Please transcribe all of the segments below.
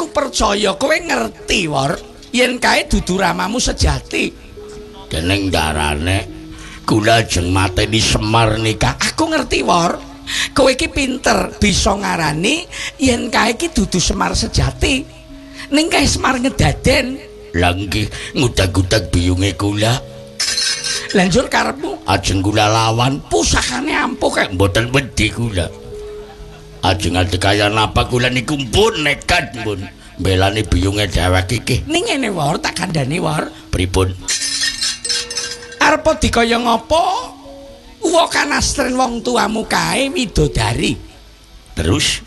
aku percaya kowe ngerti, Wor, yen kae dudu ramamu sejati. Dening darane kula ajeng mateni Semar nikah. Aku ngerti, Wor. Kowe iki pinter bisa ngarani yen kae iki dudu Semar sejati. Ning kae Semar ngedaden. Lah nggih ngudag-udag biyunge kula. Lanjur karepmu Ajeng kula lawan pusakane ampuh kae. mboten wedi kula. Ajeng adekayan apa kula niku pun nekat pun belani biyunge dhewek iki. Ning ngene, Wor, tak kandhani, Wor. Pripun? Arep dikaya ngapa? Uwa kanastren wong tuamu kae widodari. Terus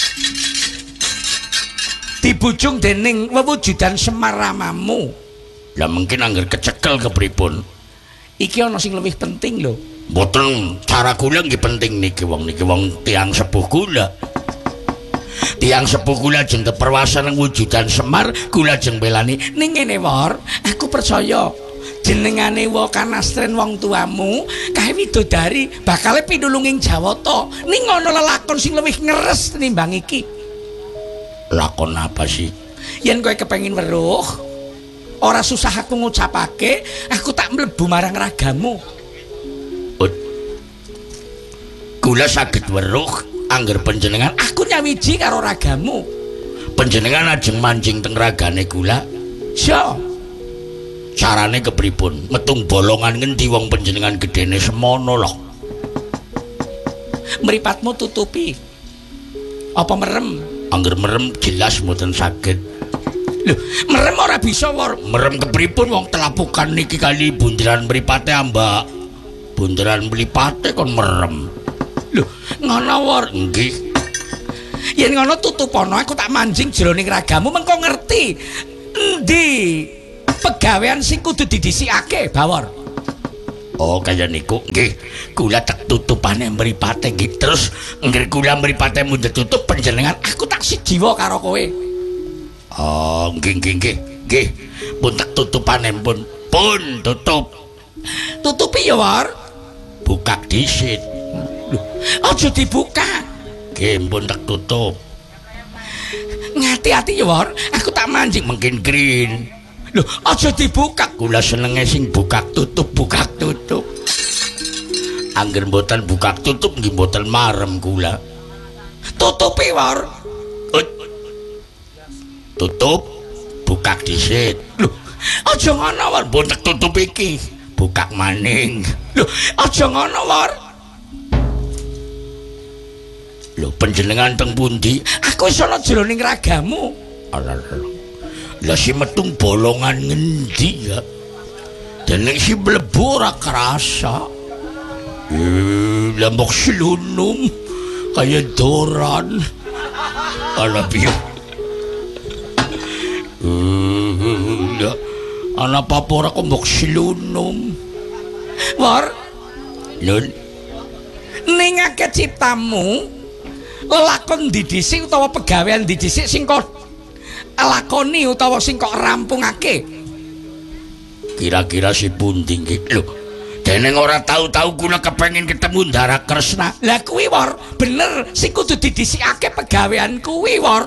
Dibujung dening wewujudan Semar ramamu. lah mungkin angger kecekel kepripun? Iki ana sing luwih penting lho. Mboten cara kula nggih penting niki wong tiang sepuh kula. Tiang sepuh kula jeng keperwasan wujudan Semar kula jeng belani. Ning ngene, Wor, aku percaya jenengane wa kanastren wong tuamu kae widodari bakal pinulunging Jawata. Ning ana lelakon sing luwih ngeres tinimbang iki. Lakon apa sih? Yen kowe kepengin weruh, ora susah aku ngucapake, aku tak mlebu marang ragamu. Kula saged weruh angger panjenengan Aku nyawiji karo ragamu. panjenengan ajeng mancing teng ragane kula. So, Carane kepripun? Metung bolongan ngendi wong panjenengan gedene semono lho. mripatmu tutupi. Apa merem? Angger merem jelas mboten saged. Lho, merem ora bisa, Wor. Merem kepripun wong telapukan niki kali bunderan mripate ambak. Bunderan mripate kon merem. Lho, ngono, Wor. Nggih. Yen ngono tutupono aku tak manjing jroning ragamu mengko ngerti endi pegawean sing kudu didhisikake, Bawor. Oh kaya niku nggih. Kula tak tutupane mripate nggih. Terus nggih kula mripate mundhet tutup panjenengan Aku tak sijiwa karo kowe. oh nggih. Pun tak tutupane pun tutup. Tutupi ya, Wor. Bukak dhisit. Aja dibuka. Nggih pun tak tutup. Ngati-ati ya, Wor. Aku tak manjing. Mungkin green. Lho, aja dibuka. Kula senenge sing bukak tutup. Angger mboten bukak tutup nggih mboten marem kula. Tutupi, Wor. Tutup bukak dhisit. Lho, aja ngono, Wor. Pun tak tutup iki. Bukak maning. Lho, aja ngono, Wor. Lho panjenengan teng pundi? Aku wis ana jroning ragamu. Lah si metung bolongan ngendi ya? Dening si mlebu ora kerasa. Lah mok slunum kaya doran. Ala piye? Ya ana apa ora kok mok slunum. Wor, Nun ning akeh ciptamu lelakon didhisik utawa pegawean didhisik sing kok lakoni utawa sing kok rampungake. kira-kira si pundi nggih. Lho, dene ora tahu-tahu kula kepengin ketemu Ndara Kresna. Lah kuwi, Wor, bener sing kudu didhisikake pegawean kuwi, Wor.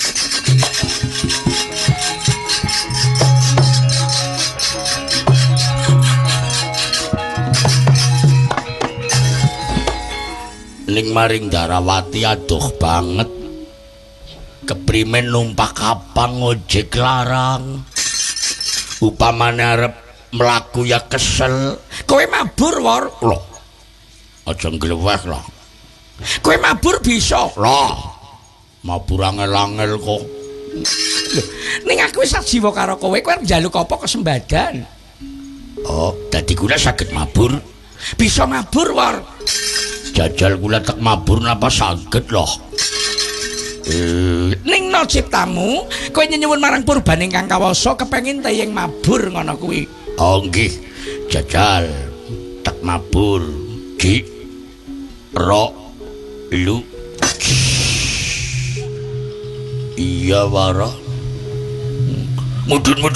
Ning maring Darawati adoh banget. Keprimen numpak kapang ojek larang. Upamane arep mlaku ya kesel. Kowe mabur, Wor. Loh. Aja ngleweh lho. Kowe mabur bisa. Loh. Mabur angel-angel kok. Ning aku wis sajiwa karo kowe arep njaluk apa kesembadan. Oh, dadi kula saged mabur. Bisa mabur, Wor. Jajal kula tak mabur napa saged loh. Ning no ciptamu, kowe nyuwun marang Purban ingkang kawasa kepengin tayeng mabur ngono kuwi. Oh nggih, jajal tak mabur. Ki ro lu. Iya wara. Mudun.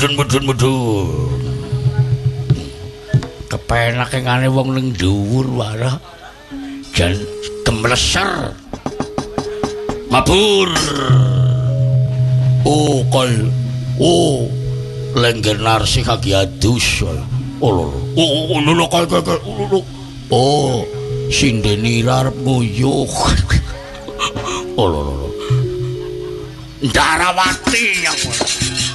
Kepenake ngane wong ning dhuwur wara. Jan kemleser. Mabur. Oh, kal. Oh. Lengger narsih kaki adus. Oh, lho kal. Oh, sindenira arep nguyuh. Oh, lho. Darawati yang